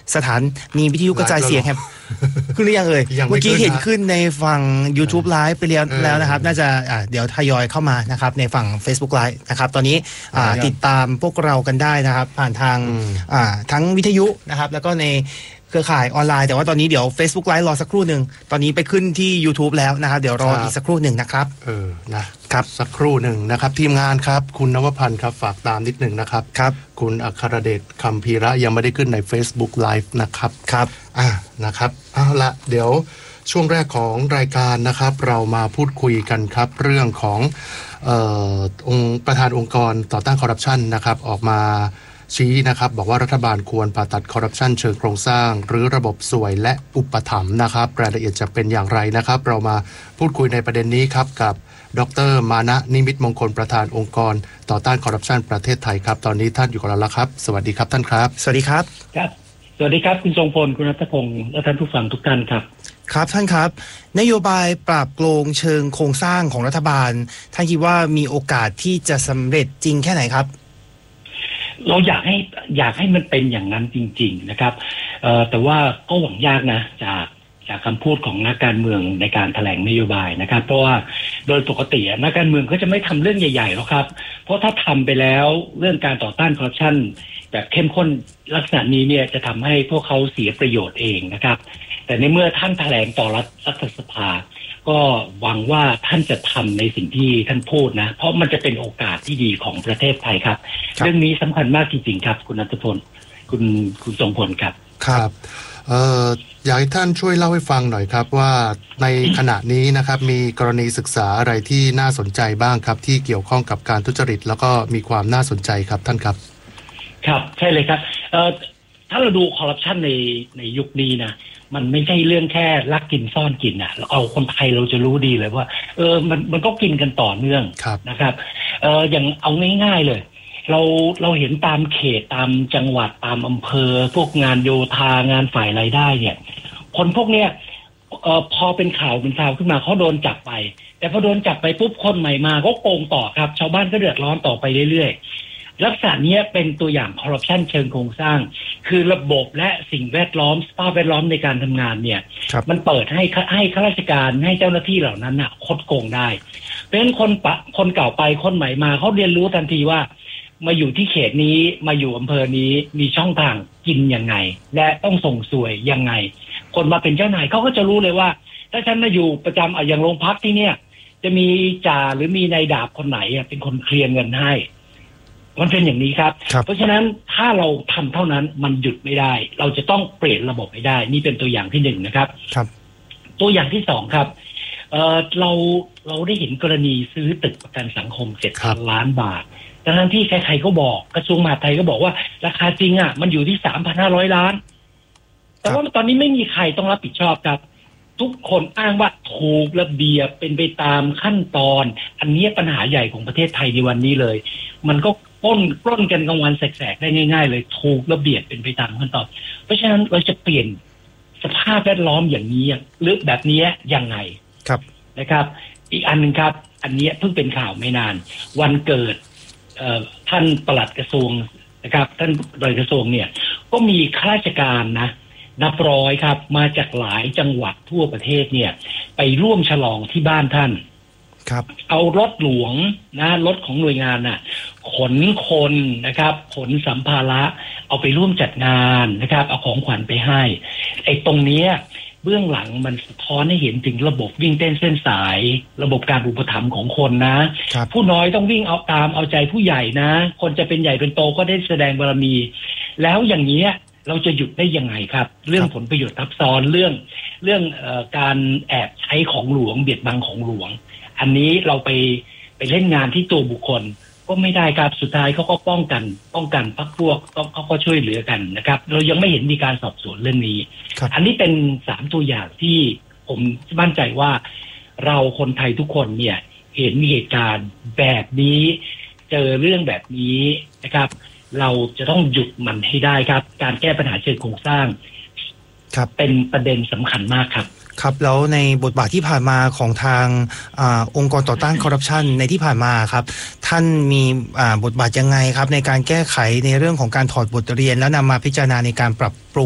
สถานีวิทยุกระจายเสียงครับขึ้นหรือยังเอ่ยเมื่อกี้เห็นขึ้นในฝั่ง YouTube Live ไปแล้วนะครับน่าจะเดี๋ยวทยอยเข้ามานะครับในฝั่ง Facebook Live นะครับตอนนี้ติดตามพวกเรากันได้นะครับผ่านทางทั้งวิทยุนะครับแล้วก็ในเครือข่ายออนไลน์แต่ว่าตอนนี้เดี๋ยว Facebook Live รอสักครู่หนึ่งตอนนี้ไปขึ้นที่ YouTube แล้วนะครับเดี๋ยวรออีกสักครู่หนึ่งนะครับนะครับสักครู่หนึ่งนะครับทีมงานครับคุณนวพันธ์ครับฝากตามนิดหนึ่งนะครับครับคุณอัครเดชคำพีระยังไม่ได้ขึ้นใน Facebook Live นะครับครับนะครับเอาละเดี๋ยวช่วงแรกของรายการนะครับเรามาพูดคุยกันครับเรื่องขององค์ประธานองค์กรต่อต้านคอร์รัปชันนะครับออกมาชี้นะครับบอกว่ารัฐบาลควรผ่าตัดคอร์รัปชันเชิงโครงสร้างหรือระบบสวยและอุปถัมภ์นะครับรายละเอียดจะเป็นอย่างไรนะครับเรามาพูดคุยในประเด็นนี้ครับกับดร.มานะนิมิตมงคลประธานองค์กรต่อต้านคอร์รัปชันประเทศไทยครับตอนนี้ท่านอยู่กับเราแล้วครับสวัสดีครับท่านครับสวัสดีครับครับสวัสดีครับคุณทรงพลคุณรัตพงศ์และท่านผู้ฟังทุกท่านครับครับท่านครับนโยบายปราบโกงเชิงโครงสร้างของรัฐบาลท่านคิดว่ามีโอกาสที่จะสำเร็จจริงแค่ไหนครับเราอยากให้มันเป็นอย่างนั้นจริงๆนะครับแต่ว่าก็หวังยากนะจากคำพูดของนักการเมืองในการแถลงนโยบายนะครับเพราะว่าโดยปกตินักการเมืองก็จะไม่ทำเรื่องใหญ่ๆหรอกครับเพราะถ้าทำไปแล้วเรื่องการต่อต้านคอร์รัปชันแบบเข้มข้นลักษณะนี้เนี่ยจะทำให้พวกเขาเสียประโยชน์เองนะครับแต่ในเมื่อท่านแถลงต่อรัฐสภาก็หวังว่าท่านจะทำในสิ่งที่ท่านพูดนะเพราะมันจะเป็นโอกาสที่ดีของประเทศไทยครับเรื่องนี้สำคัญมากจริงๆครับคุณณัฐพลคุณทรงพลครับครับอยากให้ท่านช่วยเล่าให้ฟังหน่อยครับว่าในขณะนี้นะครับมีกรณีศึกษาอะไรที่น่าสนใจบ้างครับที่เกี่ยวข้องกับการทุจริตแล้วก็มีความน่าสนใจครับท่านครับครับใช่เลยครับถ้าเราดูคอร์รัปชันในยุคนี้นะมันไม่ใช่เรื่องแค่ลักกินซ่อนกินอ่ะเอาคนไทยเราจะรู้ดีเลยว่ามันก็กินกันต่อเนื่องนะครับอย่างเอาง่ายๆเลยเราเห็นตามเขตตามจังหวัดตามอำเภอพวกงานโยธางานฝ่ายรายได้เนี่ยคนพวกเนี้ยพอเป็นข่าวขึ้นมาเขาโดนจับไปแต่พอโดนจับไปปุ๊บคนใหม่มาก็โกงต่อครับชาวบ้านก็เดือดร้อนต่อไปเรื่อยๆลักษณะนี้เป็นตัวอย่างคอร์รัปชันเชิงโครงสร้างคือระบบและสิ่งแวดล้อมสภาพแวดล้อมในการทำงานเนี่ยมันเปิดให้ข้าราชการให้เจ้าหน้าที่เหล่านั้นคดโกงได้เพราะฉะนั้นคนเก่าไปคนใหม่มาเขาเรียนรู้ทันทีว่ามาอยู่ที่เขตนี้มาอยู่อำเภอนี้มีช่องทางกินยังไงและต้องส่งสวยยังไงคนมาเป็นเจ้านายเขาก็จะรู้เลยว่าถ้าฉันมาอยู่ประจำอย่างโรงพักที่เนี่ยจะมีจ่าหรือมีนายดาบคนไหนเป็นคนเคลียร์เงินให้มันเป็นอย่างนี้ครับเพราะฉะนั้นถ้าเราทำเท่านั้นมันหยุดไม่ได้เราจะต้องเปลี่ยนระบบให้ได้นี่เป็นตัวอย่างที่1นะครับตัวอย่างที่2ครับเราได้เห็นกรณีซื้อตึกประกันสังคม7,000 ล้านบาททั้งที่ใครๆก็บอกกระทรวงมหาดไทยก็บอกว่าราคาจริงมันอยู่ที่ 3,500 ล้านแต่ว่าตอนนี้ไม่มีใครต้องรับผิดชอบครับทุกคนอ้างว่าถูกระเบียบเป็นไปตามขั้นตอนอันนี้ปัญหาใหญ่ของประเทศไทยในวันนี้เลยมันก็ปล้นกันกลางวันแสกๆได้ง่ายๆเลยถูกระเบียบเป็นไปตามขั้นตอนเพราะฉะนั้นเราจะเปลี่ยนสภาพแวดล้อมอย่างนี้หรือแบบนี้ยังไงนะครับอีกอันนึงครับอันนี้เพิ่งเป็นข่าวไม่นานวันเกิดท่านปลัดกระทรวงนะครับท่านปลัดกระทรวงเนี่ยก็มีข้าราชการนะนับร้อยครับมาจากหลายจังหวัดทั่วประเทศเนี่ยไปร่วมฉลองที่บ้านท่านเอารถหลวงนะรถของหน่วยงานน่ะขนคนนะครับขนสัมภาระเอาไปร่วมจัดงานนะครับเอาของขวัญไปให้ไอ้ตรงนี้เบื้องหลังมันสะท้อนให้เห็นถึงระบบวิ่งเต้นเส้นสายระบบการอุปถัมภ์ของคนนะผู้น้อยต้องวิ่งเอาตามเอาใจผู้ใหญ่นะคนจะเป็นใหญ่เป็นโตก็ได้แสดงบารมีแล้วอย่างนี้เราจะหยุดได้ยังไงครับเรื่องผลประโยชน์ทับซ้อนเรื่องการแอบใช้ของหลวงเบียดบังของหลวงอันนี้เราไปเล่นงานที่ตัวบุคคลก็ไม่ได้ครับสุดท้ายเขาก็ป้องกันพรรคพวกเขาก็ช่วยเหลือกันนะครับเรายังไม่เห็นมีการสอบสวนเรื่องนี้อันนี้เป็น3ตัวอย่างที่ผมมั่นใจว่าเราคนไทยทุกคนเนี่ยเห็นเหตุการณ์แบบนี้เจอเรื่องแบบนี้นะครับเราจะต้องหยุดมันให้ได้ครับการแก้ปัญหาเชิงโครงสร้างเป็นประเด็นสำคัญมากครับครับแล้วในบทบาทที่ผ่านมาของทางองค์กรต่อต้านคอร์รัปชันในที่ผ่านมาครับท่านมีบทบาทยังไงครับในการแก้ไขในเรื่องของการถอดบทเรียนแล้วนำมาพิจารณาในการปรับปรุง